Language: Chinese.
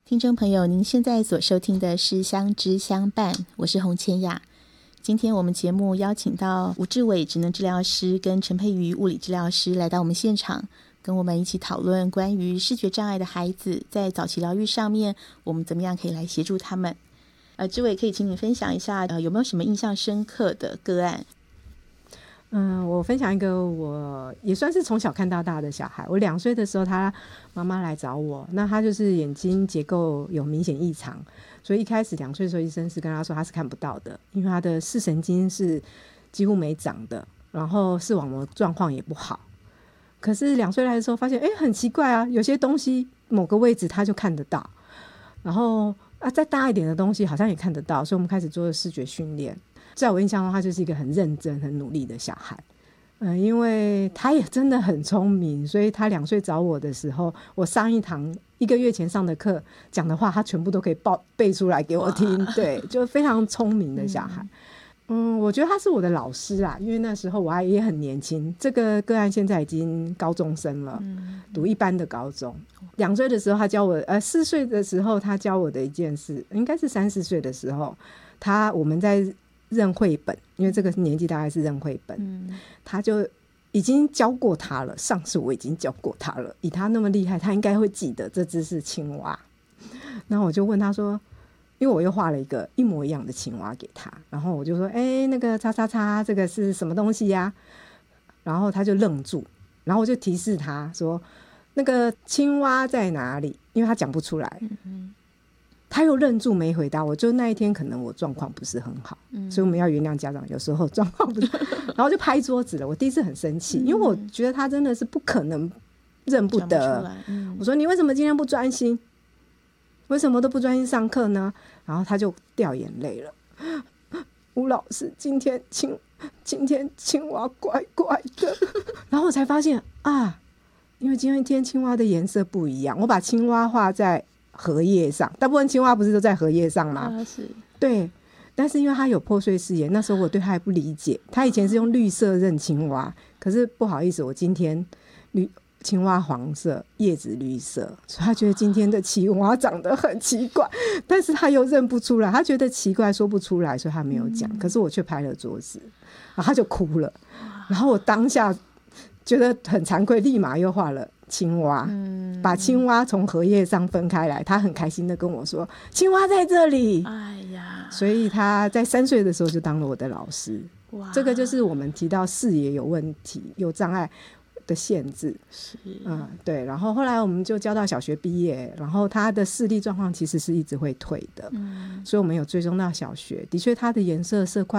听众朋友，您现在所收听的是相知相伴，我是洪千雅。今天我们节目邀请到吴志伟职能治疗师跟陈佩瑜物理治疗师来到我们现场，跟我们一起讨论关于视觉障碍的孩子在早期疗愈上面，我们怎么样可以来协助他们。志伟，可以请你分享一下有没有什么印象深刻的个案？ 我分享一个我也算是从小看到大的小孩。我2岁的时候，他妈妈来找我，那他就是眼睛结构有明显异常，所以一开始2岁的时候，医生是跟他说他是看不到的，因为他的视神经是几乎没长的，然后视网膜状况也不好。可是2岁来的时候发现，很奇怪啊，有些东西某个位置他就看得到，然后再大一点的东西好像也看得到，所以我们开始做视觉训练。在我印象中，他就是一个很认真很努力的小孩。因为他也真的很聪明，所以他2岁找我的时候，我上一堂1个月前上的课讲的话，他全部都可以背出来给我听。对，就非常聪明的小孩。我觉得他是我的老师啊，因为那时候我也很年轻。这个个案现在已经高中生了，读一般的高中。2岁的时候他教我，4岁的时候他教我的一件事，应该是3、4岁的时候，我们在认绘本，因为这个年纪大概是认绘本，他就已经教过他了。上次我已经教过他了，以他那么厉害，他应该会记得这只是青蛙。然后我就问他说，因为我又画了一个一模一样的青蛙给他，然后我就说那个叉叉叉这个是什么东西呀？然后他就愣住，然后我就提示他说那个青蛙在哪里，因为他讲不出来。他又愣住没回答我，就那一天可能我状况不是很好，所以我们要原谅家长有时候状况不是然后就拍桌子了。我第一次很生气，因为我觉得他真的是不可能认不得。我说你为什么今天不专心，为什么都不专心上课呢？然后他就掉眼泪了。吴老师，今天青蛙怪怪的然后我才发现因为今天青蛙的颜色不一样，我把青蛙画在荷叶上，大部分青蛙不是都在荷叶上吗？ 是， 对。但是因为他有破碎视野，那时候我对他还不理解，他以前是用绿色认青蛙，可是不好意思，我今天青蛙黄色，叶子绿色，所以他觉得今天的青蛙长得很奇怪，但是他又认不出来，他觉得奇怪说不出来，所以他没有讲。可是我却拍了桌子，然后他就哭了，然后我当下觉得很惭愧，立马又画了青蛙，把青蛙从荷叶上分开来。他很开心的跟我说青蛙在这里。所以他在3岁的时候就当了我的老师。这个就是我们提到视野有问题有障碍的限制。对。然后后来我们就教到小学毕业，然后他的视力状况其实是一直会退的，所以我们有追踪到小学，的确他的颜色色块